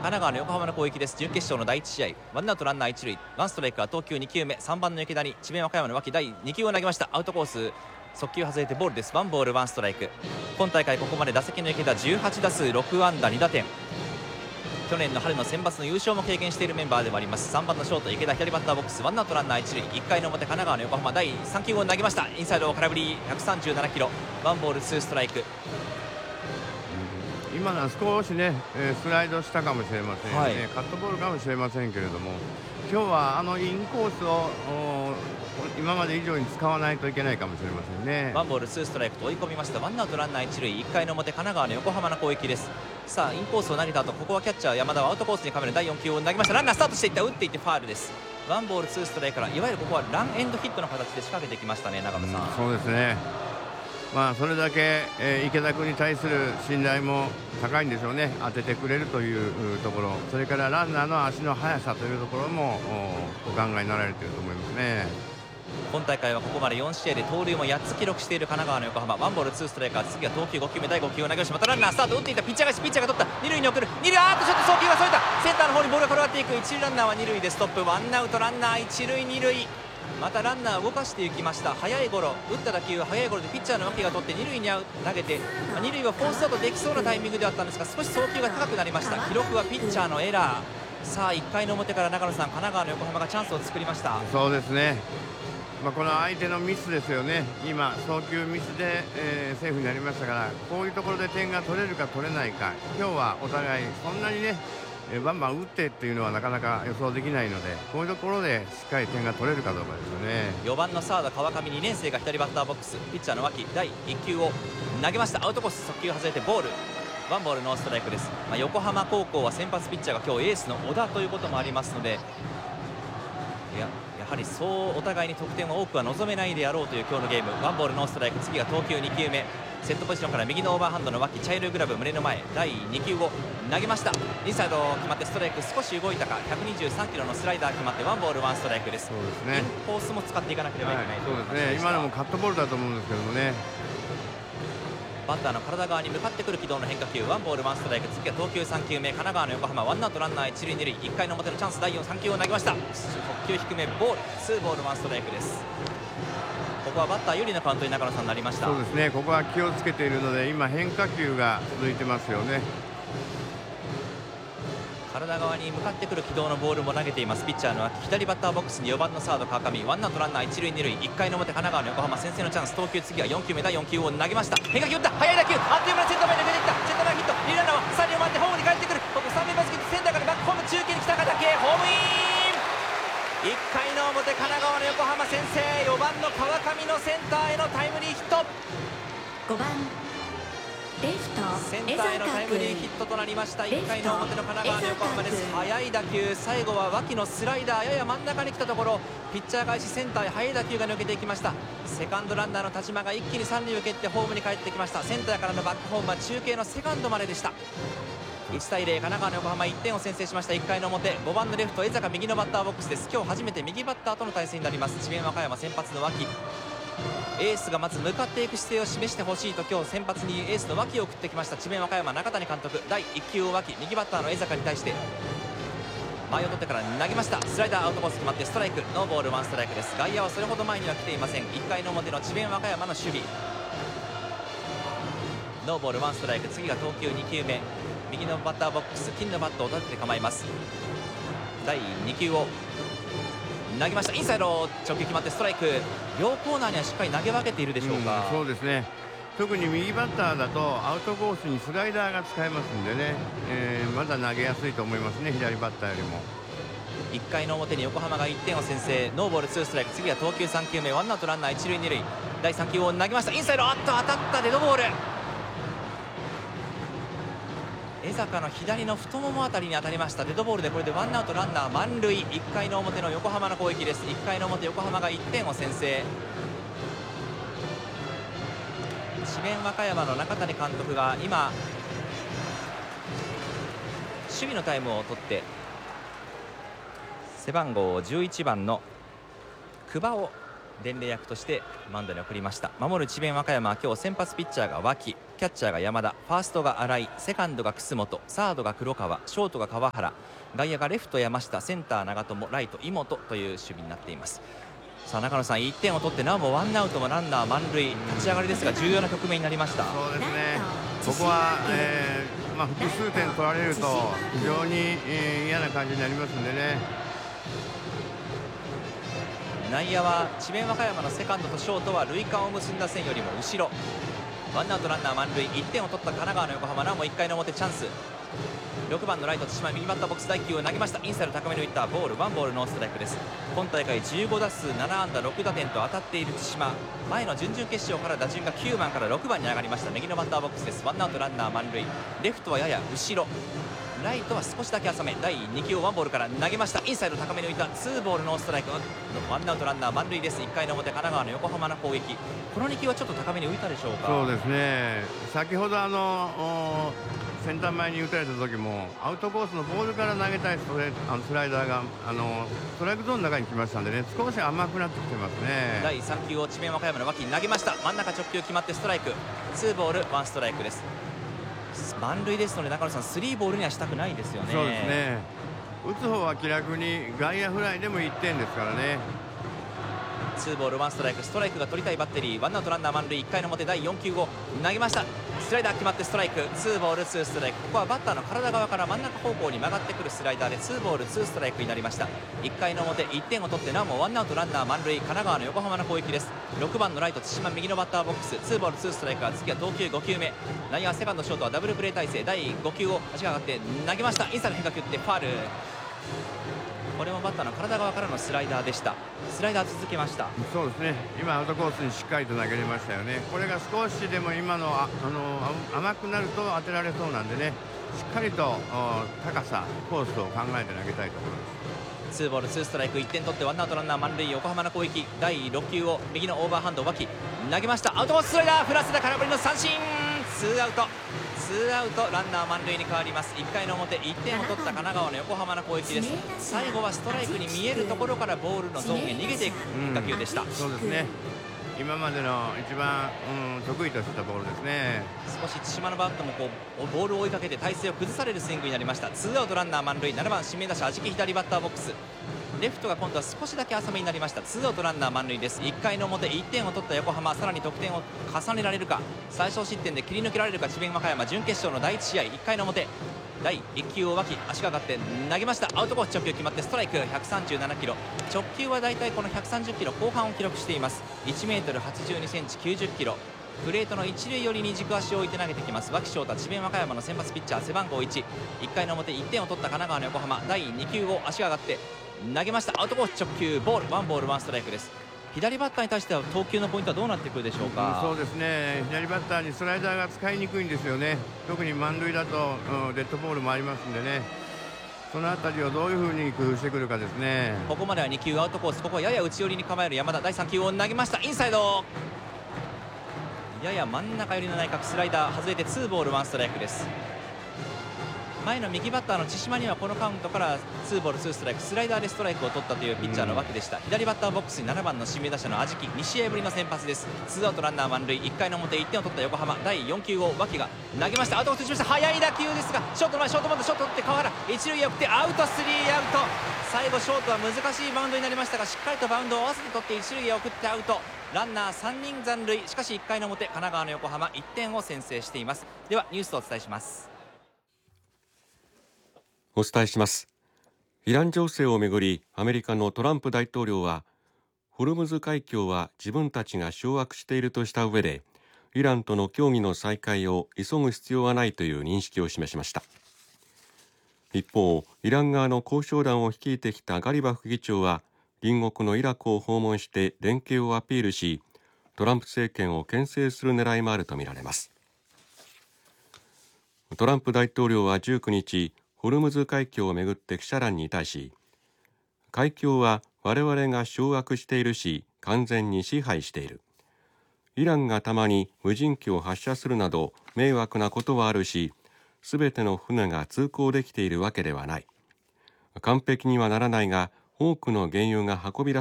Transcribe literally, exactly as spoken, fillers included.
神奈川の横浜の攻撃です。準決勝のだいいち試合、ワンアウトランナー一塁、ワンストライクは投球に球目、さんばんの池田に智弁和歌山の脇だいに球を投げました。アウトコース速球外れてボールです。ワンボールワンストライク。今大会ここまで打席の池田じゅうはち打数ろく安打に打点、去年の春の選抜の優勝も経験しているメンバーでもあります。さんばんのショート池田、左バッターボックス、ワンアウトランナー一塁、いっかいの表神奈川の横浜だいさん球を投げました。インサイドを空振り、ひゃくさんじゅうななキロ、ワンボールツーストライク。 今のは少しね、えー、スライドしたかもしれませんよね、 はい、 カットボールかもしれませんけれども、今日はあのインコースを今まで以上に使わないといけないかもしれませんね。 ワンボールツーストライクと追い込みました。ワンアウトランナー一塁、いっかいの表神奈川の横浜の攻撃です。さあインコースを投げた後、ここはキャッチャー山田はアウトコースにカメラだいよん球を投げました。ランナースタートしていった、打っていってファウルです。ワンボールツーストライクから、いわゆるここはランエンドヒットの形で仕掛けてきましたね、長野さん、うん、 そうですね。まあそれだけ、えー、池田君に対する信頼も高いんでしょうね。当ててくれるというところ、それからランナーの足の速さというところもお考えになられていると思いますね。 今大会はここまでよん試合で盗塁もやっつ記録している神奈川の横浜。ワンボールツーストライクから、次は投球ご球目、だいご球を投げました。またランナースタート、打っていたピッチャー返し、ピッチャーが取った、二塁に送る、二塁、あーっとちょっと送球がそれた、センターの方にボールが転がっていく、一塁ランナーは二塁でストップ、ワンアウトランナー一塁二塁。またランナー動かしていきました。速いゴロ、打った打球は速いゴロでピッチャーの脇が取って二塁に投げて、二塁はフォースアウトできそうなタイミングではあったんですが、少し送球が高くなりました。記録はピッチャーのエラー。さあいっかいの表から長野さん、神奈川の横浜がチャンスを作りました。 そうですね、まあ、この相手のミスですよね。今送球ミスで、えー、セーフになりましたから、こういうところで点が取れるか取れないか、今日はお互いそんなにね、えー、バンバン打ってっていうのはなかなか予想できないので、こういうところでしっかり点が取れるかどうかですよね。 よばんのサード川上にねん生が左バッターボックス、ピッチャーの脇だいいっ球を投げました。アウトコース速球外れてボール、ワンボールノーストライクです。まあ、横浜高校は先発ピッチャーが今日エースの小田ということもありますので、いややはりそうお互いに得点を多くは望めないであろうという今日のゲーム。ワンボールノーストライク、次が投球に球目、セットポジションから右のオーバーハンドの脇、茶色いグラブ胸の前、だいに球を投げました。インサイド決まってストライク、少し動いたか、ひゃくにじゅうさんキロのスライダー決まってワンボールワンストライクです。 そうですね、 インコースも使っていかなければいけない、はい、 そうですね。今のもカットボールだと思うんですけどもね、 バッターの体側に向かってくる軌道の変化球、ワンボールワンストライク、次は投球さん球目、神奈川の横浜、ワンアウトランナー一塁二塁、いっかいの表のチャンス、だいよん、さん球を投げました。速球低めボール、ツーボールワンストライクです。ここはバッター有利なカウントに長野さんなりました。 そうですね、ここは気をつけているので、今変化球が続いてますよね。 体側に向かってくる軌道のボールも投げています。ピッチャーの左バッターボックスによばんのサード川上、ワンアウトランナー一塁二塁、いっかいの表神奈川の横浜、先制のチャンス、投球次はよん球目、だいよん球を投げました。変化球打った、速い打球、あっという間にセンター前に抜けていった、センター前ヒット、二塁ランナーは三塁を回ってホームに帰ってくる、ここ三塁バスケット、センターからバックホーム、中継に来たかだけホームイン。いっかいの表神奈川の横浜先制、よばんの川上のセンターへのタイムリーヒット、 ごばんレフトセンターへのタイムリーヒットとなりました。いっかいの表の神奈川の横浜です。速い打球、最後は脇のスライダー、やや真ん中に来たところ、ピッチャー返しセンターへ速い打球が抜けていきました。セカンドランナーの田島が一気に三塁を蹴ってホームに帰ってきました。センターからのバックホームは中継のセカンドまででした。いちたいゼロ、神奈川の横浜いってんを先制しました。いっかいの表、ごばんのレフト江坂、右のバッターボックスです。今日初めて右バッターとの対戦になります。智弁和歌山先発の脇、エースがまず向かっていく姿勢を示してほしいと、今日先発にエースの脇を送ってきました智弁和歌山中谷監督。だいいっ球を脇、右バッターの江坂に対して前を取ってから投げました。スライダーアウトコース決まってストライク、ノーボールワンストライクです。外野はそれほど前には来ていません。いっかいの表の智弁和歌山の守備、ノーボールワンストライク、次が投球に球目、右のバッターボックス、金のバットを立てて構えます。だいに球を投げました。インサイド直球決まってストライク。両コーナーにはしっかり投げ分けているでしょうか。 うん、そうですね、特に右バッターだとアウトコースにスライダーが使えますんでね、えー、まだ投げやすいと思いますね、左バッターよりも。 いっかいの表に横浜がいってんを先制、ノーボールツーストライク、次は投球さん球目、ワンアウトランナー一塁二塁、だいさん球を投げました。インサイド、あっと当たった、デッドボール。江坂の左の太ももあたりに当たりました。デッドボールでこれでワンアウトランナー満塁。いっかいの表の横浜の攻撃です。いっかいの表横浜がいってんを先制。智弁和歌山の中谷監督が今守備のタイムを取って背番号じゅういちばんの久保を伝令役としてマウンドに送りました。守る智弁和歌山は今日先発ピッチャーが脇、キキャッチャーが山田、ファーストが新井、セカンドが楠本、サードが黒川、ショートが川原、外野がレフト山下、センター長友、ライト井本という守備になっています。さあ中野さん、いってんを取ってなおもワンアウトもランナー満塁、立ち上がりですが重要な局面になりました。 そうですね、ここは、えーまあ、複数点取られると非常に、えー嫌な感じになりますんでね。 内野は智弁和歌山のセカンドとショートは塁間を結んだ線よりも後ろ。ワンアウトランナー満塁、いってんを取った神奈川の横浜、なおもいっかいの表チャンス。ろくばんのライト千島、右バッターボックス、大球を投げました。インサイド高めのいったボール、ワンボールノーストライクです。今大会じゅうごだすうななあんだろくだてんと当たっている千島、前の準々決勝から打順がきゅうばんからろくばんに上がりました。右のバッターボックスです。ワンアウトランナー満塁、レフトはやや後ろ、ライトは少しだけ浅め。だいに球をワンボールから投げました。インサイド高めに浮いたツーボールノーストライク、ワンアウトランナー満塁です。いっかいの表、神奈川の横浜の攻撃、このに球はちょっと高めに浮いたでしょうか。 そうですね、先ほどあのセンター前に打たれた時もアウトコースのボールから投げたいストレート、あのスライダーがあのストライクゾーンの中に来ましたんでね、少し甘くなってきてますね。 だいさん球を智弁和歌山の脇に投げました。真ん中直球決まってストライク、ツーボールワンストライクです。満塁ですので中野さん、スリーボールにはしたくないですよね。 そうですね、打つ方は気楽に外野フライでもいってんですからね。 ツーボールワンストライク、ストライクが取りたいバッテリー。ワンアウトランナー満塁、いっかいの表だいよん球を投げました。スライダー決まってストライク、ツーボールツーストライク。ここはバッターの体側から真ん中方向に曲がってくるスライダーでツーボールツーストライクになりました。いっかいの表いってんを取ってなおもワンアウトランナー満塁、神奈川の横浜の攻撃です。ろくばんのライト千島、右のバッターボックス、ツーボールツーストライク。次は投球ご球目、内野はセカンドショートはダブルプレー体制。だいご球を足が上がって投げました。インサイド変化球ってファール、これもバッターの体側からのスライダーでした。スライダー続けました。 そうですね、今アウトコースにしっかりと投げれましたよね。これが少しでも今のああの甘くなると当てられそうなんでね、しっかりと高さコースを考えて投げたいところです。 ツーボールツーストライク、いってん取ってワンアウトランナー満塁、横浜の攻撃。だいろく球を右のオーバーハンド脇投げました。アウトコーススライダー、フラスで空振りの三振、ツーアウトツーアウトランナー満塁に変わります。いっかいの表いってんを取った神奈川の横浜の攻撃です。最後はストライクに見えるところからボールのゾーンへ逃げていく変化球でした。 うん、そうですね、今までの一番、うん、得意としたボールですね。 少し千島のバットもこうボールを追いかけて体勢を崩されるスイングになりました。ツーアウトランナー満塁、ななばん指名打者安食左バッターボックス、レフトが今度は少しだけ浅めになりました。ツーアウトランナー満塁です。いっかいの表いってんを取った横浜、さらに得点を重ねられるか、最小失点で切り抜けられるか智弁和歌山。準決勝のだいいち試合、いっかいの表だいいっ球を脇足が上がって投げました。アウトコース直球決まってストライク、ひゃくさんじゅうななキロ、直球はだいたいこのひゃくさんじゅっキロ後半を記録しています。いちメートルはちじゅうにセンチきゅうじゅっキロ、プレートの一塁寄りに軸足を置いて投げてきます脇翔太、智弁和歌山の先発ピッチャー、背番号いち。いっかいの表いってんを取った神奈川の横浜、だいに球を足が上がって投げました。アウトコース直球ボール、ワンボールワンストライクです。左バッターに対しては投球のポイントはどうなってくるでしょうか。 うん、そうですね、左バッターにスライダーが使いにくいんですよね。特に満塁だと、うん、デッドボールもありますんでね、そのあたりをどういうふうに工夫してくるかですね。 ここまではに球アウトコース、ここはやや内寄りに構える山田、だいさん球を投げました。インサイドやや真ん中寄りの内角、スライダー外れてツーボールワンストライクです。前の右バッターの千島にはこのカウントからツーボールツーストライク、スライダーでストライクを取ったというピッチャーのわけでした。左バッターボックスにななばんの指名打者の安食、に試合ぶりの先発です。ツーアウトランナー満塁、いっかいの表いってんを取った横浜、だいよん球を脇が投げました。アウトコースしました。速い打球ですがショートの前、ショートバウンド、ショート取って川原一塁へ送ってアウト、スリーアウト。最後ショートは難しいバウンドになりましたが、しっかりとバウンドを合わせて取って一塁へ送ってアウト、ランナーさんにん残塁。しかしいっかいの表神奈川の横浜いってんを先制しています。ではニュースとお伝えします。 お伝えします。イラン情勢をめぐり、アメリカのトランプ大統領はホルムズ海峡は自分たちが掌握しているとした上で、イランとの協議の再開を急ぐ必要はないという認識を示しました。一方、イラン側の交渉団を率いてきたガリバフ議長は隣国のイラクを訪問して連携をアピールし、トランプ政権を牽制する狙いもあるとみられます。トランプ大統領はじゅうくにち、ホルムズ海峡をめぐって記者団に対し、海峡は我々が掌握しているし完全に支配している。イランがたまに無人機を発射するなど迷惑なことはあるし、すべての船が通行できているわけではない。完璧にはならないが多くの原油が運び出